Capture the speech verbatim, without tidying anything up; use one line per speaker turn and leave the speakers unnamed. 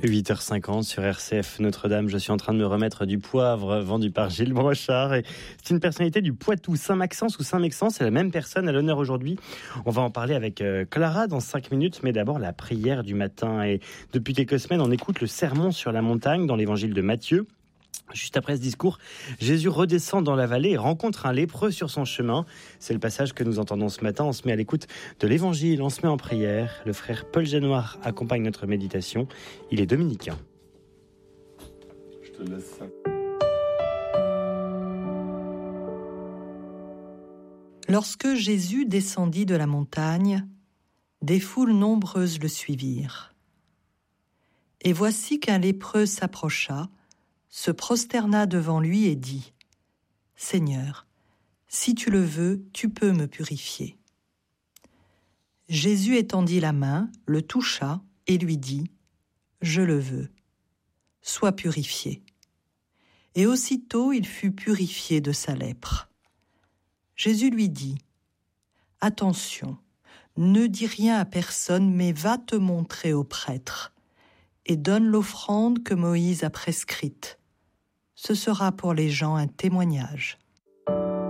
huit heures cinquante sur R C F Notre-Dame. Je suis en train de me remettre du poivre vendu par Gilles Brochard. Et c'est une personnalité du Poitou, Saint-Maxence ou Saint-Mexence. C'est la même personne à l'honneur aujourd'hui. On va en parler avec Clara dans cinq minutes. Mais d'abord, la prière du matin. Et depuis quelques semaines, on écoute le sermon sur la montagne dans l'évangile de Matthieu. Juste après ce discours, Jésus redescend dans la vallée et rencontre un lépreux sur son chemin. C'est le passage que nous entendons ce matin. On se met à l'écoute de l'évangile, on se met en prière. Le frère Paul Janoir accompagne notre méditation. Il est dominicain.
Je te laisse ça.
Lorsque Jésus descendit de la montagne, des foules nombreuses le suivirent. Et voici qu'un lépreux s'approcha, se prosterna devant lui et dit : « Seigneur, si tu le veux, tu peux me purifier. » Jésus étendit la main, le toucha et lui dit : « Je le veux, sois purifié. » Et aussitôt il fut purifié de sa lèpre. Jésus lui dit : « Attention, ne dis rien à personne, mais va te montrer au prêtre et donne l'offrande que Moïse a prescrite. Ce sera pour les gens un témoignage. »